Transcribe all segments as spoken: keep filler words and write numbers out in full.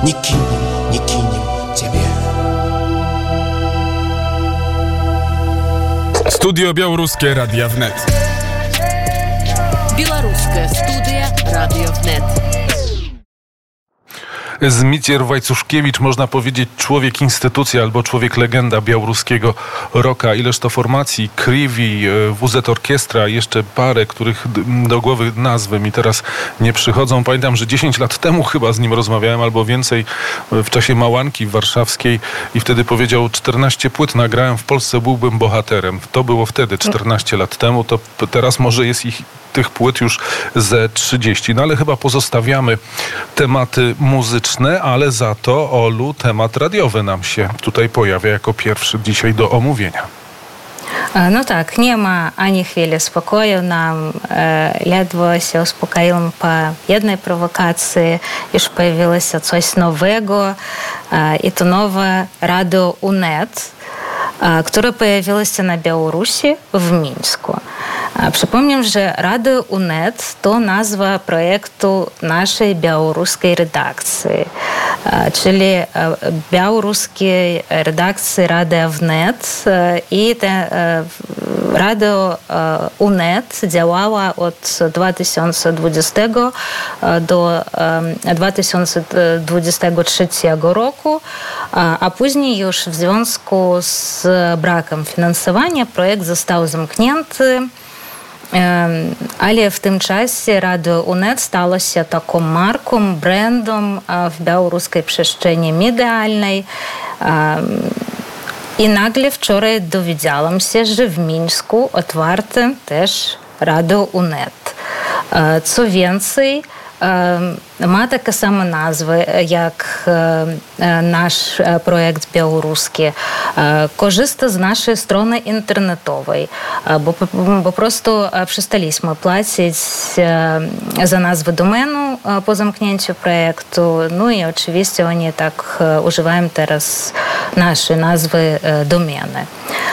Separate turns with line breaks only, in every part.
не кинем, не кинем тебе.
Studio Białoruskie Radia Wnet.
Białoruskie Studio Radio Wnet.
Zmitier Wajcuszkiewicz, można powiedzieć człowiek instytucja albo człowiek legenda białoruskiego rocka. Ileż to formacji, Kriwi, W Z Orkiestra, jeszcze parę, których do głowy nazwy mi teraz nie przychodzą. Pamiętam, że dziesięć lat temu chyba z nim rozmawiałem, albo więcej, w czasie Małanki warszawskiej i wtedy powiedział: czternaście płyt nagrałem, w Polsce byłbym bohaterem. To było wtedy, czternaście lat temu, to teraz może jest ich tych płyt już ze trzydzieści. No ale chyba pozostawiamy tematy muzyczne, ale za to, Olu, temat radiowy nam się tutaj pojawia jako pierwszy dzisiaj do omówienia.
No tak, nie ma ani chwili spokoju. Nam e, ledwo się uspokoiłem po jednej prowokacji, już pojawiło się coś nowego e, i to nowe Radio Unet, e, które pojawiło się na Białorusi w Mińsku. Przypomnę, że Radio Unet to nazwa projektu naszej białoruskiej redakcji, czyli białoruskiej redakcji Radia Wnet, i te Radio Unet działała od dwa tysiące dwudziestego do dwa tysiące dwudziestego trzeciego roku, a później już w związku z brakiem finansowania projekt został zamknięty. Ale w tym czasie Radio Unet stało się taką marką, brandem w białoruskiej przestrzeni medialnej. I nagle wczoraj dowiedziałam się, że w Mińsku otwarto też Radio Unet. Co więcej, ma taką samą nazwę jak nasz projekt białoruski. Korzysta z naszej strony internetowej, bo po prostu przestaliśmy płacić za nazwę domenu po zamknięciu projektu. No i oczywiście oni tak używają teraz naszej nazwy domeny.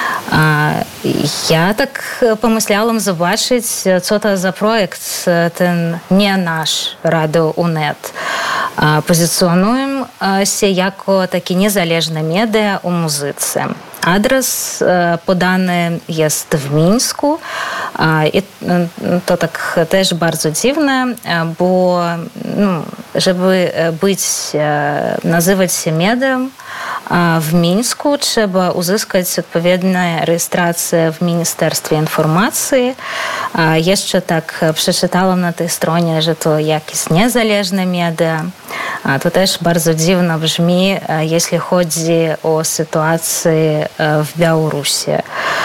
Ja tak pomyślałam zobaczyć, co to za projekt, ten nie nasz Radio Unet. Pozycjonujemy się jako takie niezależne media o muzyce. Adres podany jest w Mińsku i to tak też bardzo dziwne, bo no, żeby być, nazywać się medium w Mińsku, trzeba uzyskać odpowiednią rejestrację w Ministerstwie Informacji. Jeszcze tak przeczytałam na tej stronie, że to jakieś niezależne media. To też bardzo dziwno brzmi, jeśli chodzi o sytuację w Białorusi.